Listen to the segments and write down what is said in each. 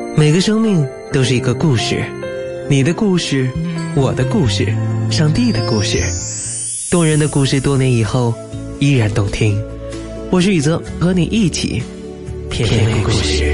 每个生命都是一个故事，你的故事，我的故事，上帝的故事，动人的故事，多年以后依然动听。我是宇泽，和你一起片片故事。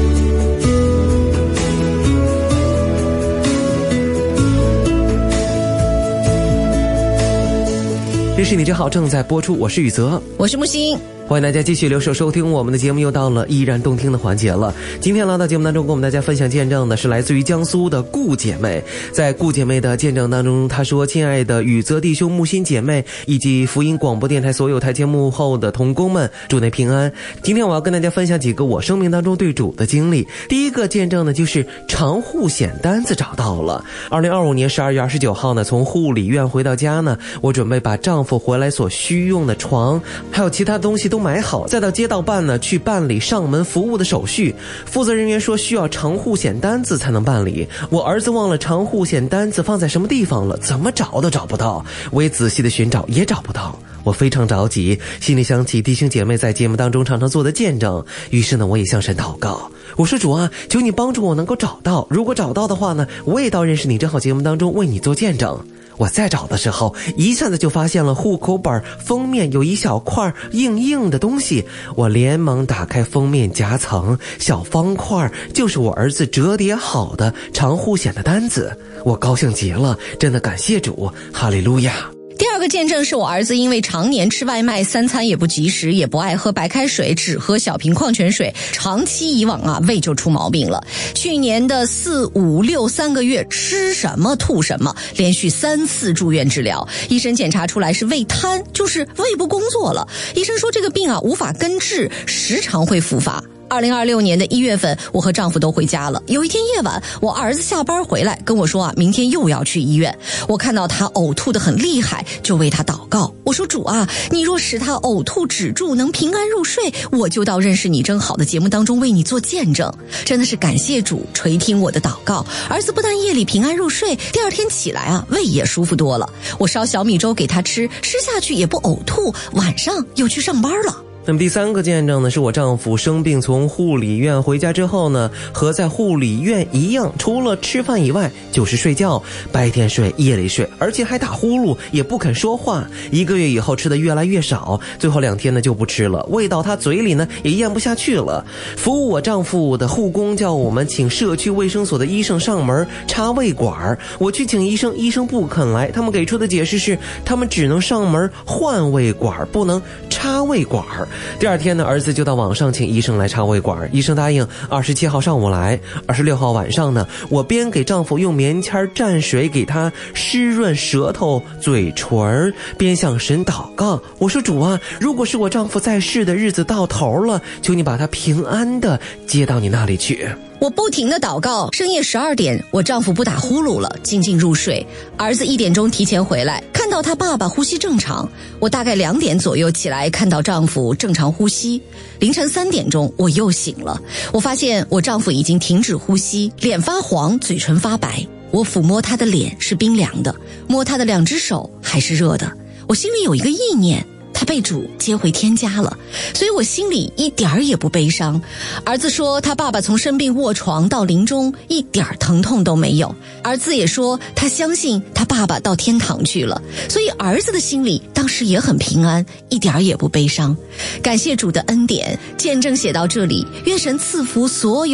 这是你真好正在播出，我是宇泽， 我是木星。 欢迎大家继续留守收听我们的节目，又到了依然动听的环节了。今天来到节目当中跟我们大家分享见证的是来自于江苏的顾姐妹。在顾姐妹的见证当中，她说：亲爱的宇泽弟兄、木心姐妹以及福音广播电台所有台前幕后的同工们，主内平安。今天我要跟大家分享几个我生命当中对主的经历。第一个见证呢，就是长护险单子找到了。2025年12月29号呢，从护理院回到家呢，我准备把丈夫回来所需用的床还有其他东西都买好，再到街道办呢去办理上门服务的手续。负责人员说需要长护险单子才能办理，我儿子忘了长护险单子放在什么地方了，怎么找都找不到，我也仔细的寻找也找不到。我非常着急，心里想起弟兄姐妹在节目当中常常做的见证，于是呢我也向神祷告，我说主啊，求你帮助我能够找到，如果找到的话呢，我也到认识你正好节目当中为你做见证。我在找的时候，一下子就发现了户口本封面有一小块硬硬的东西，我连忙打开封面夹层，小方块就是我儿子折叠好的长护险的单子，我高兴极了，真的感谢主，哈利路亚。 第二个见证是我儿子因为常年吃外卖，三餐也不及时，也不爱喝白开水，只喝小瓶矿泉水，长期以往胃就出毛病了。去年的4、5、6 3个月，吃什么吐什么，连续3次住院治疗。医生检查出来是胃瘫，就是胃不工作了。医生说这个病无法根治，时常会复发。2026年的1月份，我和丈夫都回家了。有一天夜晚，我儿子下班回来跟我说明天又要去医院。我看到他呕吐得很厉害，就为他祷告。我说主啊，你若使他呕吐止住，能平安入睡，我就到认识你真好的节目当中为你做见证。真的是感谢主垂听我的祷告，儿子不但夜里平安入睡，第二天起来胃也舒服多了。我烧小米粥给他吃下去也不呕吐，晚上又去上班了。 那么第三个见证呢，是我丈夫生病从护理院回家之后呢，和在护理院一样，除了吃饭以外就是睡觉，白天睡夜里睡，而且还打呼噜，也不肯说话。1个月以后吃的越来越少，最后2天呢就不吃了，喂到他嘴里呢也咽不下去了。服务我丈夫的护工叫我们请社区卫生所的医生上门插胃管，我去请医生，医生不肯来，他们给出的解释是他们只能上门换胃管，不能插胃管。第二天呢，儿子就到网上请医生来插胃管，医生答应27号上午来。26号晚上呢，我边给丈夫用棉签蘸水给他湿润舌头嘴唇，边向神祷告。我说主啊，如果是我丈夫在世的日子到头了，求你把他平安的接到你那里去。 我不停地祷告，深夜12点，我丈夫不打呼噜了，静静入睡。儿子1点钟提前回来，看到他爸爸呼吸正常。我大概2点左右起来，看到丈夫正常呼吸。凌晨3点钟，我又醒了，我发现我丈夫已经停止呼吸，脸发黄，嘴唇发白。我抚摸他的脸是冰凉的，摸他的2只手还是热的。我心里有一个意念，他被主接回天家了，所以我心里一点儿也不悲伤。儿子说他爸爸从生病卧床到临终一点疼痛都没有，儿子也说他相信他爸爸到天堂去了，所以儿子的心里当时也很平安，一点儿也不悲伤。感谢主的恩典，见证写到这里，愿神赐福所有